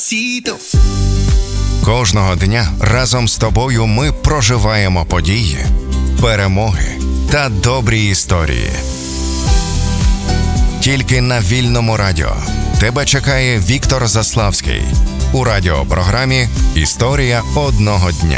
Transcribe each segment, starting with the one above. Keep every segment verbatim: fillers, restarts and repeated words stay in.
Деспасіто. Кожного дня разом з тобою ми проживаємо події, перемоги та добрі історії. Тільки на Вільному радіо тебе чекає Віктор Заславський у радіопрограмі «Історія одного дня».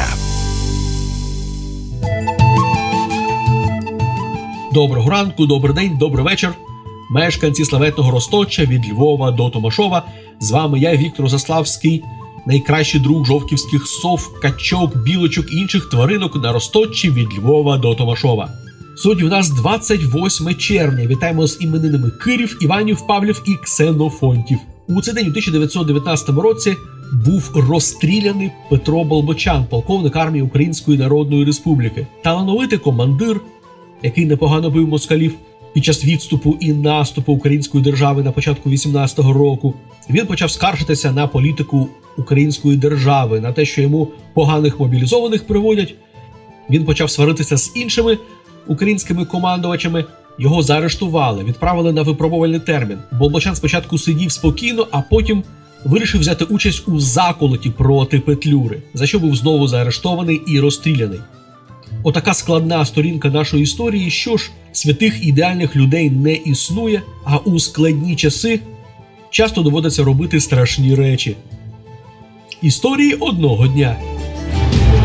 Доброго ранку, добрий день, добрий вечір. Мешканці славетного Розточа від Львова до Томашова. З вами я, Віктор Заславський, найкращий друг жовківських сов, качок, білочок і інших тваринок на Розточі від Львова до Томашова. Сьогодні у нас двадцять восьме червня. Вітаємо з іменинами Кирів, Іванів, Павлів і Ксенофонтів. У цей день у тисяча дев'ятсот дев'ятнадцятому році був розстріляний Петро Болбочан, полковник армії Української Народної Республіки. Талановитий командир, який непогано бив москалів під час відступу і наступу української держави на початку вісімнадцятого року. Він почав скаржитися на політику української держави, на те, що йому поганих мобілізованих приводять. Він почав сваритися з іншими українськими командувачами. Його заарештували, відправили на випробувальний термін. Болбочан спочатку сидів спокійно, а потім вирішив взяти участь у заколоті проти Петлюри, за що був знову заарештований і розстріляний. Отака складна сторінка нашої історії. Що ж, святих ідеальних людей не існує, а у складні часи часто доводиться робити страшні речі. Історії одного дня.